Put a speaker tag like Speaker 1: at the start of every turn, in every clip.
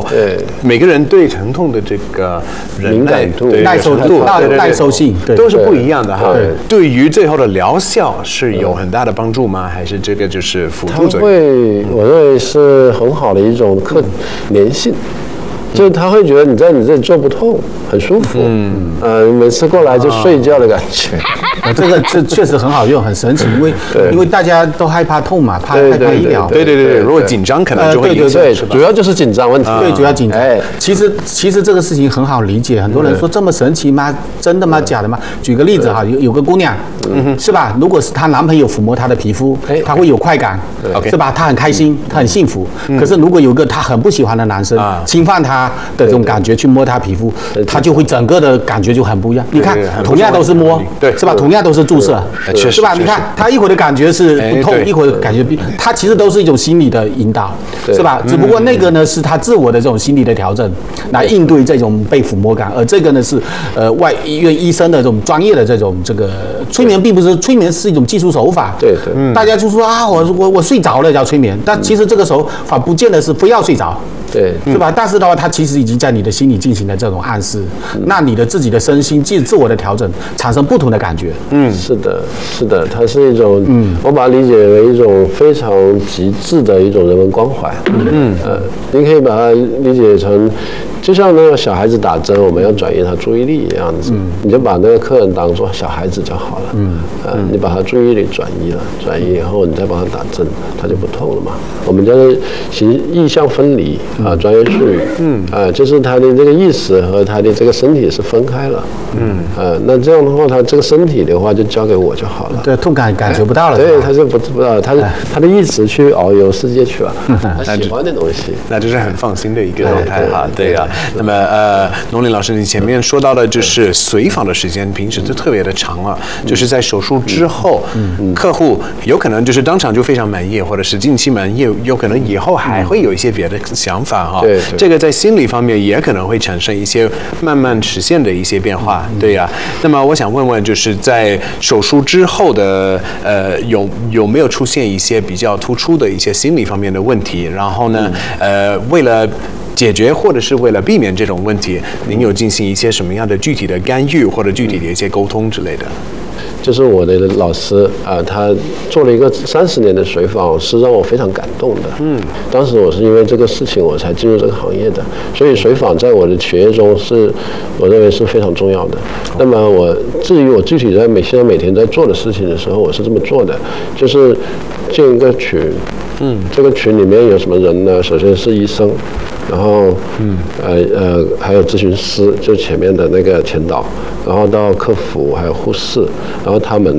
Speaker 1: 每个人对疼痛的这个
Speaker 2: 敏感度、
Speaker 3: 耐受性
Speaker 1: 都是不一样的哈。对于最后的疗效是有很大的帮助吗？还是这个就是辅助作用？
Speaker 2: 我认为是很好的一种粘性。就是他会觉得你在你这里做不痛，很舒服。每次过来就睡觉的感觉。
Speaker 3: 这确实很好用，很神奇，因为大家都害怕痛嘛，害怕医疗。
Speaker 1: 对，如果紧张可能就会影响。
Speaker 2: 对，主要就是紧张问题。
Speaker 3: 对，主要紧张。其实这个事情很好理解，很多人说这么神奇吗？真的吗？假的吗？举个例子哈，有个姑娘，是吧？如果是她男朋友抚摸她的皮肤，她会有快感，是吧？她很开心，她很幸福。可是如果有个她很不喜欢的男生侵犯她的这种感觉去摸她皮肤，她就会整个的感觉就很不一样。你看，同样都是摸，对，是吧？同样都是注射，是吧？你看她一会儿的感觉是不痛，一会儿感觉她其实都是一种心理的引导，是吧？只不过那个呢是她自我的这种心理的调整，来应对这种被抚摸感，而这个呢是外医院医生的这种专业的这种这个催眠，并不是催眠是一种技术手法。
Speaker 2: 对，
Speaker 3: 大家就说啊，我睡着了叫催眠，但其实这个手法不见得是非要睡着。
Speaker 2: 对，
Speaker 3: 是吧？但是的话，它其实已经在你的心里进行了这种暗示，那你的自己的身心自我的调整，产生不同的感觉。
Speaker 2: 是的，它是一种，我把它理解为一种非常极致的一种人文关怀。你可以把它理解成，就像那个小孩子打针，我们要转移他注意力一样子，你就把那个客人当作小孩子就好了。你把他注意力转移以后，你再帮他打针，他就不痛了嘛。我们叫做意象分离。专业术语，就是他的这个意识和他的这个身体是分开了，那这样的话，他这个身体的话就交给我就好了，
Speaker 3: 对，痛感感觉不到了，
Speaker 2: 对，他就不知道，他的意识去遨游世界去了，他喜欢的东西，
Speaker 1: 那就是很放心的一个状态哈，对呀。那么农林老师，你前面说到的就是随访的时间，平时就特别的长了，就是在手术之后，客户有可能就是当场就非常满意，或者是近期满意，有可能以后还会有一些别的想法哈，这个在心理方面也可能会产生一些慢慢实现的一些变化，对呀。那么我想问问，就是在手术之后的有没有出现一些比较突出的一些心理方面的问题？然后呢，为了解决或者是为了避免这种问题，您有进行一些什么样的具体的干预或者具体的一些沟通之类的？
Speaker 2: 就是我的老师他做了一个30年的随访，是让我非常感动的。当时我是因为这个事情我才进入这个行业的，所以随访在我的学业中我认为是非常重要的。那么至于我具体在每天在做的事情的时候，我是这么做的，就是建一个群。这个群里面有什么人呢？首先是医生，然后还有咨询师，就前面的那个前导，然后到客服还有护士，然后他们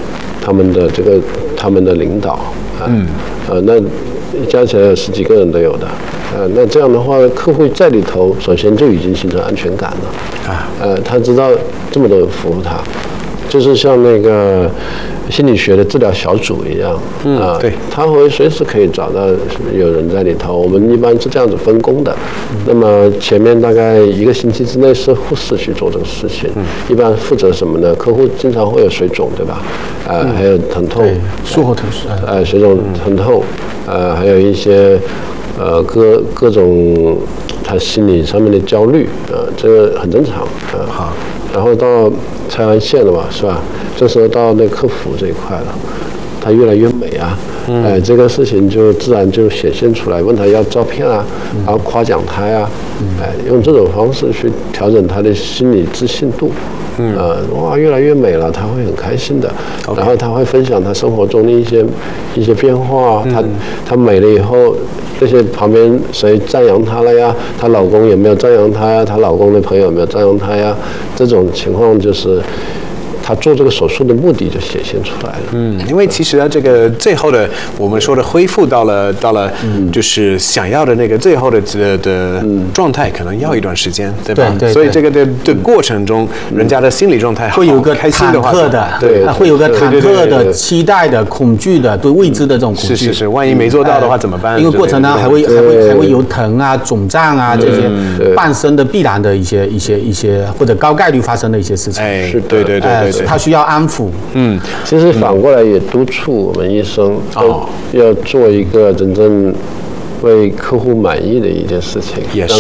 Speaker 2: 的领导那加起来有10几个人都有的。那这样的话，客户在里头首先就已经形成安全感了。他知道这么多人服务他，就是像那个心理学的治疗小组一样，对，他会随时可以找到有人在里头。我们一般是这样子分工的。那么前面大概1个星期之内是护士去做这个事情，一般负责什么呢？客户经常会有水肿，对吧？还有疼痛，
Speaker 3: 术后疼痛，
Speaker 2: 水肿、疼痛，还有一些各种他心理上面的焦虑，这个很正常，好。然后到拆完线了嘛，是吧？这时候到那客服这一块了，他越来越美啊，这个事情就自然就显现出来。问他要照片啊，然后夸奖他呀，用这种方式去调整他的心理自信度。哇，越来越美了，他会很开心的。然后他会分享他生活中的一些变化，他美了以后，这些旁边谁赞扬她了呀？她老公有没有赞扬她呀？她老公的朋友有没有赞扬她呀？这种情况就是他做这个手术的目的就显现出来了。
Speaker 1: 因为其实这个最后的我们说的恢复到了就是想要的那个最后的状态，可能要一段时间，对吧？
Speaker 3: 对。
Speaker 1: 所以这个的过程中，人家的心理状态
Speaker 3: 会有个
Speaker 1: 开心的话，
Speaker 3: 对，会有个忐忑的、期待的、恐惧的、对未知的这种恐惧。
Speaker 1: 是，万一没做到的话怎么办？
Speaker 3: 因为过程呢还会有疼啊、肿胀啊这些伴生的必然的一些或者高概率发生的一些事情。
Speaker 1: 对。
Speaker 3: 他需要安抚。
Speaker 2: 其实反过来也督促我们医生要做一个真正为客户满意的一件事情，让